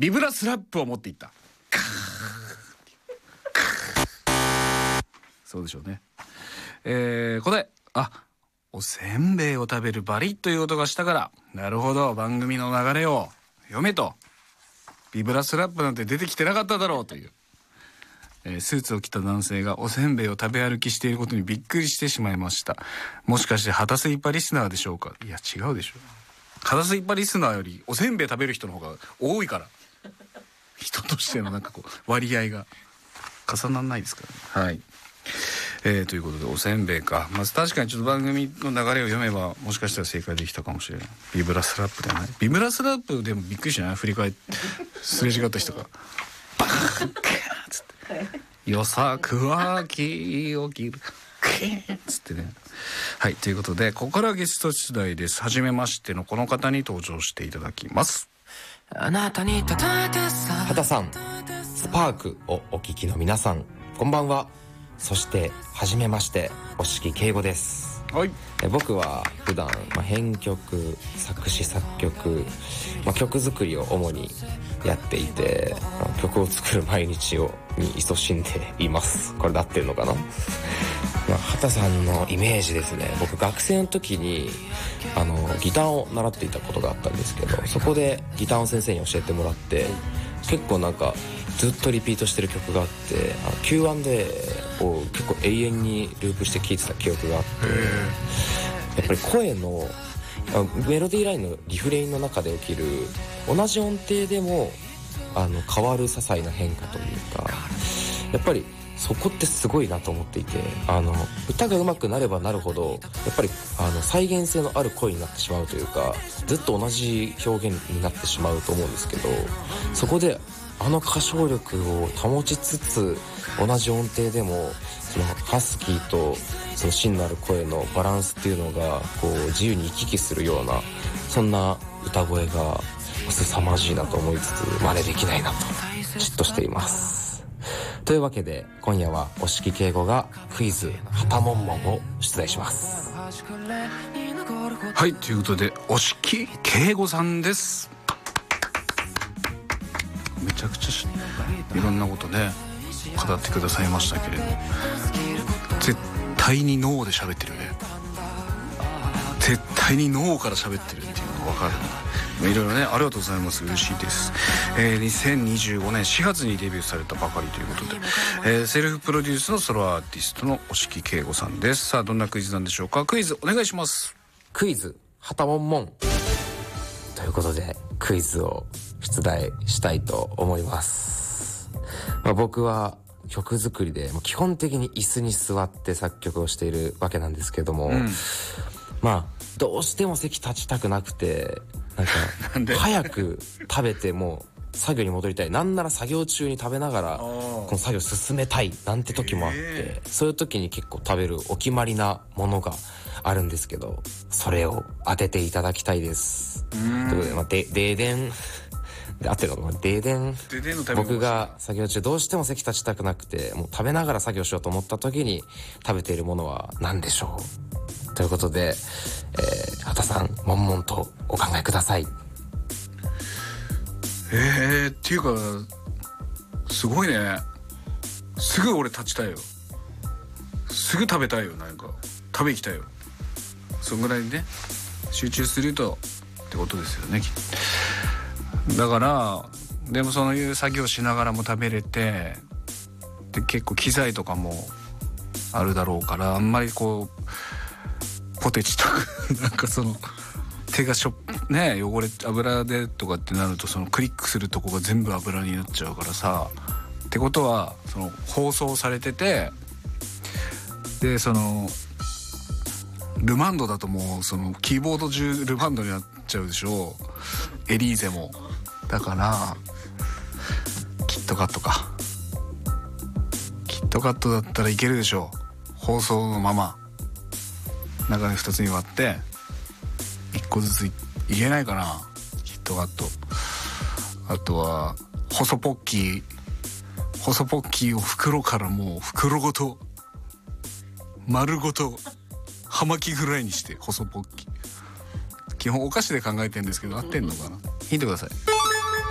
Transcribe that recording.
ビブラスラップを持っていった。そうでしょうね。答え、おせんべいを食べるバリッという音がしたから、なるほど、番組の流れを読めと。ビブラスラップなんて出てきてなかっただろうという。スーツを着た男性がおせんべいを食べ歩きしていることにびっくりしてしまいました。もしかしてハタスイパリスナーでしょうか。いや違うでしょ。ハタスイパリスナーよりおせんべい食べる人の方が多いから、人としてのなんかこう割合が重ならないですからね。はい。ということでおせんべいか。まず確かにちょっと番組の流れを読めばもしかしたら正解できたかもしれない。ビブラスラップではない。ビブラスラップでもびっくりしない？振り返ってすれ違った人がバーンッつってよさくは気を切るつってね。はい、ということでここからゲスト出題です。初めましてのこの方に登場していただきます。 畑さん、スパークをお聞きの皆さん、こんばんは。そして初めまして、押木圭吾です。 はい。 僕は普段、編曲、作詞作曲、曲作りを主にやっていて、曲を作る毎日に勤しんでいます。これで合ってるのかな。畑さんのイメージですね。僕学生の時にギターを習っていたことがあったんですけど、そこでギターの先生に教えてもらって、結構なんかずっとリピートしてる曲があって、Q&A を結構永遠にループして聴いてた記憶があって、やっぱり声のメロディーラインのリフレインの中で起きる同じ音程でも変わる些細な変化というか、やっぱりそこってすごいなと思っていて、歌が上手くなればなるほどやっぱり再現性のある声になってしまうというか、ずっと同じ表現になってしまうと思うんですけど、そこで歌唱力を保ちつつ同じ音程でもそのハスキーとその芯のある声のバランスっていうのがこう自由に行き来するような、そんな歌声が凄まじいなと思いつつ真似できないなと嫉妬しています。というわけで今夜は押木圭吾がクイズはたもんもんを出題します。 はい、ということで押木圭吾さんです。めちゃくちゃいろんなことね語ってくださいましたけれど、絶対に脳で喋ってるよね。絶対に脳から喋ってるっていうのが分かる。いろいろね、ありがとうございます。嬉しいです。2025年4月にデビューされたばかりということで、セルフプロデュースのソロアーティストの押木圭吾さんです。さあどんなクイズなんでしょうか。クイズお願いします。 クイズはたもんもんということでクイズを出題したいと思います。僕は曲作りで基本的に椅子に座って作曲をしているわけなんですけども、どうしても席立ちたくなくて、なんか早く食べてもう作業に戻りたい、なんなら作業中に食べながらこの作業進めたいなんて時もあって、そういう時に結構食べるお決まりなものがあるんですけど、それを当てていただきたいです。ということで、ででん合ってるのかな。ででん、僕が作業中どうしても席立ちたくなくて、もう食べながら作業しようと思った時に食べているものは何でしょうということで、畑さん悶々とお考えください。 っていうかすごいね。すぐ俺立ちたいよ。すぐ食べたいよ。なんか食べ行きたいよ。そんぐらいね集中するとってことですよね。だからでもそういう作業しながらも食べれて、で結構機材とかもあるだろうから、あんまりこうポテチとかなんかその手がね汚れ油でとかってなると、そのクリックするとこが全部油になっちゃうからさ。ってことはその包装されてて、でそのルマンドだともうそのキーボード中ルマンドになっちゃうでしょ、エリーゼも。だからキットカットか。キットカットだったらいけるでしょ。包装のまま中で2つに割って1個ずつ いけないかな。キットカット。あとは細ポッキーを袋からもう袋ごと丸ごと葉巻ぐらいにして細ポッキー。基本お菓子で考えてるんですけど合ってんのかな。ヒントください。